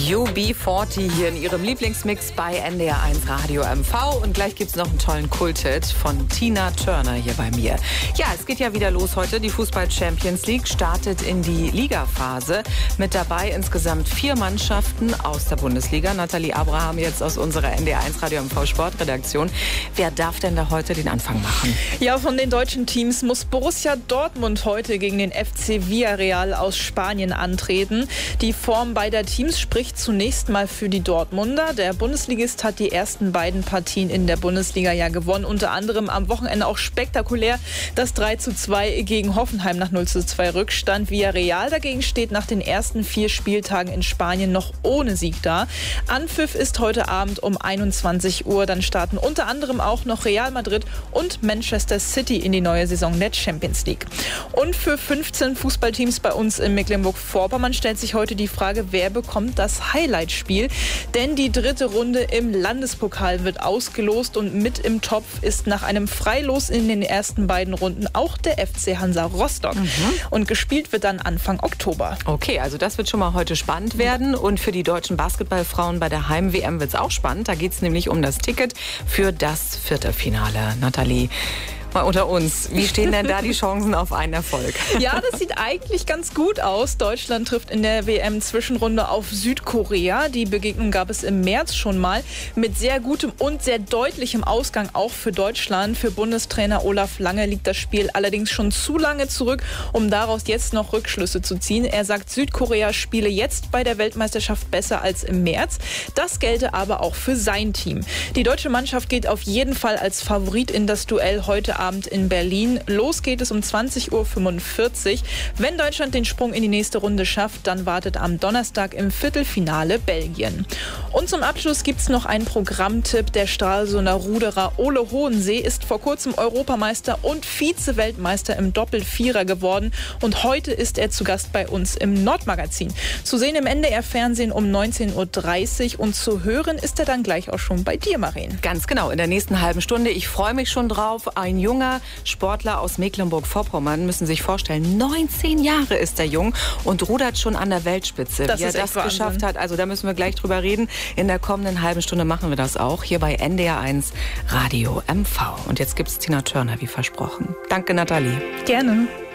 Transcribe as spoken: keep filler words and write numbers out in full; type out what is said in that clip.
U B vierzig hier in ihrem Lieblingsmix bei N D R eins Radio M V. Und gleich gibt es noch einen tollen Kulthit von Tina Turner hier bei mir. Ja, es geht ja wieder los heute. Die Fußball-Champions League startet in die Ligaphase. Mit dabei insgesamt vier Mannschaften aus der Bundesliga. Nathalie Abraham jetzt aus unserer N D R eins Radio M V Sportredaktion. Wer darf denn da heute den Anfang machen? Ja, von den deutschen Teams muss Borussia Dortmund heute gegen den F C Villarreal aus Spanien antreten. Die Form beider Teams spricht zunächst mal für die Dortmunder. Der Bundesligist hat die ersten beiden Partien in der Bundesliga ja gewonnen. Unter anderem am Wochenende auch spektakulär das drei zu zwei gegen Hoffenheim nach null zu zwei Rückstand. Villarreal dagegen steht nach den ersten vier Spieltagen in Spanien noch ohne Sieg da. Anpfiff ist heute Abend um einundzwanzig Uhr. Dann starten unter anderem auch noch Real Madrid und Manchester City in die neue Saison der Champions League. Und für fünfzehn Fußballteams bei uns in Mecklenburg-Vorpommern stellt sich heute die Frage, wer bekommt das Highlight-Spiel? Denn die dritte Runde im Landespokal wird ausgelost und mit im Topf ist nach einem Freilos in den ersten beiden Runden auch der F C Hansa Rostock. Mhm. Und gespielt wird dann Anfang Oktober. Okay, also das wird schon mal heute spannend werden. Und für die deutschen Basketballfrauen bei der Heim-W M wird es auch spannend. Da geht es nämlich um das Ticket für das Viertelfinale. Nathalie, mal unter uns, wie stehen denn da die Chancen auf einen Erfolg? Ja, das sieht eigentlich ganz gut aus. Deutschland trifft in der W M-Zwischenrunde auf Südkorea. Die Begegnung gab es im März schon mal mit sehr gutem und sehr deutlichem Ausgang auch für Deutschland. Für Bundestrainer Olaf Lange liegt das Spiel allerdings schon zu lange zurück, um daraus jetzt noch Rückschlüsse zu ziehen. Er sagt, Südkorea spiele jetzt bei der Weltmeisterschaft besser als im März. Das gelte aber auch für sein Team. Die deutsche Mannschaft geht auf jeden Fall als Favorit in das Duell heute Abend in Berlin. Los geht es um zwanzig Uhr fünfundvierzig. Wenn Deutschland den Sprung in die nächste Runde schafft, dann wartet am Donnerstag im Viertelfinale Belgien. Und zum Abschluss gibt es noch einen Programmtipp. Der Stralsunder Ruderer Ole Hohensee ist vor kurzem Europameister und Vize-Weltmeister im Doppelvierer geworden. Und heute ist er zu Gast bei uns im Nordmagazin. Zu sehen im N D R-Fernsehen um neunzehn Uhr dreißig und zu hören ist er dann gleich auch schon bei dir, Maren. Ganz genau, in der nächsten halben Stunde. Ich freue mich schon drauf. Ein junger Sportler aus Mecklenburg-Vorpommern, müssen sich vorstellen, neunzehn Jahre ist er jung und rudert schon an der Weltspitze. Das Wie er ist das echt geschafft Wahnsinn. hat, also da müssen wir gleich drüber reden. In der kommenden halben Stunde machen wir das auch hier bei N D R eins Radio M V. Und jetzt gibt es Tina Turner, wie versprochen. Danke, Nathalie. Gerne.